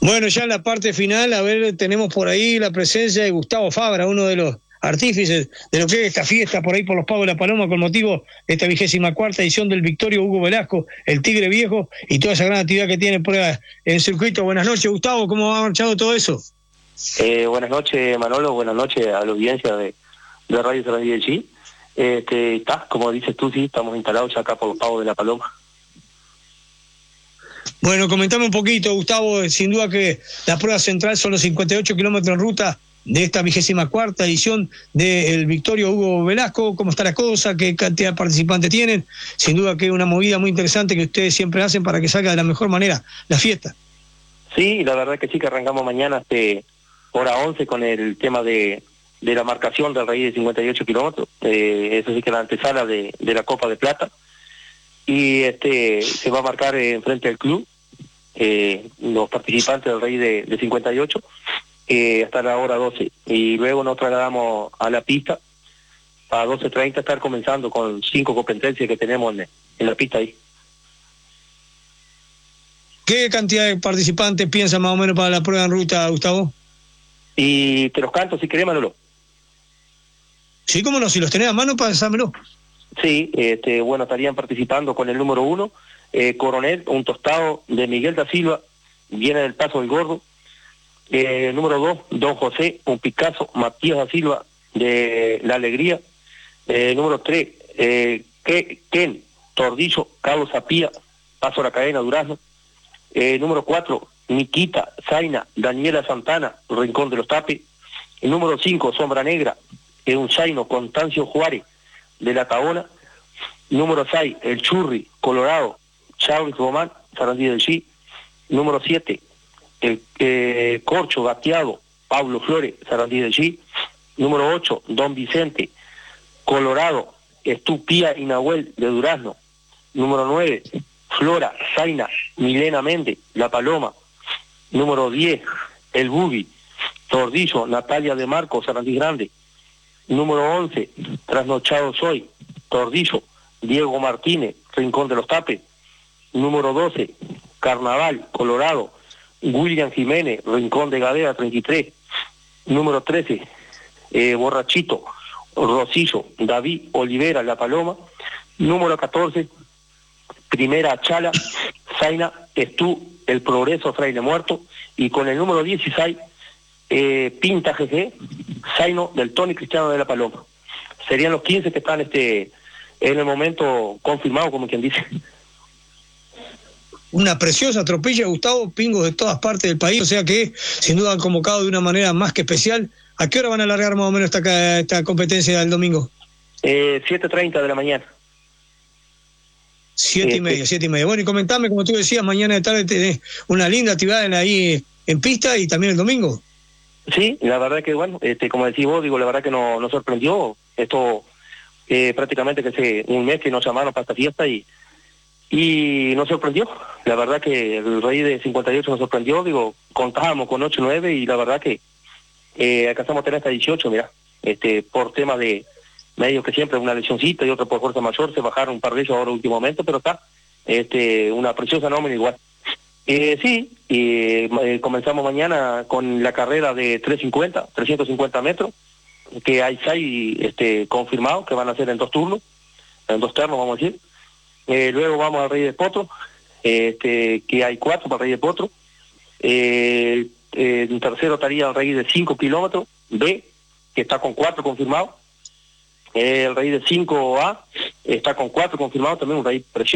Bueno, ya en la parte final, a ver, tenemos por ahí la presencia de Gustavo Fabra, uno de los artífices de lo que es esta fiesta por ahí por los Pagos de la Paloma con motivo de esta 24ª edición del Victorio Hugo Velasco, el Tigre Viejo y toda esa gran actividad que tiene por ahí en el circuito. Buenas noches, Gustavo, ¿cómo ha marchado todo eso? Buenas noches, Manolo, buenas noches a la audiencia de Radio Sarandí del Chi. Como dices tú, sí, estamos instalados ya acá por los Pagos de la Paloma. Bueno, comentame un poquito, Gustavo, sin duda que la prueba central son los 58 kilómetros en ruta de esta 24ª edición del Victorio Hugo Velasco. ¿Cómo está la cosa? ¿Qué cantidad de participantes tienen? Sin duda que es una movida muy interesante que ustedes siempre hacen para que salga de la mejor manera la fiesta. Sí, la verdad que sí, que arrancamos mañana hora 11 con el tema de la marcación del raíz de 58 kilómetros. Eso sí que la antesala de la Copa de Plata. Y se va a marcar frente al club los participantes del raíz de 58 hasta la hora 12. Y luego nos trasladamos a la pista a 12:30, estar comenzando con 5 competencias que tenemos en la pista ahí. ¿Qué cantidad de participantes piensan más o menos para la prueba en ruta, Gustavo? Y te los canto si querés, Manolo. Sí, cómo no, si los tenés a mano, pásamelo. Sí, bueno, estarían participando con el número 1, Coronel, un tostado de Miguel da Silva, viene del Paso del Gordo. Número 2, Don José, un Picasso, Matías da Silva, de La Alegría. Número 3, Ken, Tordillo, Carlos Zapía, Paso la Cadena, Durazno. Número 4, Miquita, Zaina, Daniela Santana, Rincón de los Tapes. El número 5, Sombra Negra, un Zaino, Constancio Juárez, de La Tabona. Número 6, El Churri, Colorado, Charles Román, Sarandí del Chi. Número 7, el Corcho Gateado, Pablo Flores, Sarandí del Chi. Número 8, Don Vicente, Colorado, Estupía y Nahuel, de Durazno. Número 9, Flora, Zaina, Milena Méndez, La Paloma. Número 10, El Bubi, Tordillo, Natalia de Marco, Sarandí Grande. Número 11, Trasnochado Soy, Tordillo, Diego Martínez, Rincón de los Tapes. Número 12, Carnaval, Colorado, William Jiménez, Rincón de Gadea, 33. Número 13, Borrachito, Rosillo, David Olivera, La Paloma. Número 14, Primera Chala, Zaina, Estú, El Progreso, Fraile Muerto. Y con el número 16, Pinta GG, Zaino, del Tony Cristiano de La Paloma. Serían los 15 que están en el momento confirmados, como quien dice. Una preciosa tropilla, Gustavo, pingos de todas partes del país, o sea que sin duda han convocado de una manera más que especial. ¿A qué hora van a alargar más o menos esta competencia del domingo? 7:30 de la mañana. 7:30. Bueno, y comentame, como tú decías, mañana de tarde tenés una linda actividad ahí en pista y también el domingo. Sí, la verdad que bueno, como decís vos, la verdad que nos sorprendió esto, prácticamente que hace un mes que nos llamaron para esta fiesta y nos sorprendió. La verdad que el rey de 58 nos sorprendió, contábamos con 8, 9 y la verdad que alcanzamos a tener hasta 18, mirá, por temas de medios que siempre una lesioncita y otra por fuerza mayor, se bajaron un par de ellos ahora último momento, pero está, una preciosa nómina igual. Comenzamos mañana con la carrera de 350 metros, que hay 6 confirmados que van a ser en 2 turnos, en 2 ternos vamos a decir. Luego vamos al Rey de Potro, que hay 4 para el Rey de Potro. En tercero estaría el Rey de 5 kilómetros, B, que está con 4 confirmados. El Rey de 5A está con 4 confirmados, también un Rey precioso.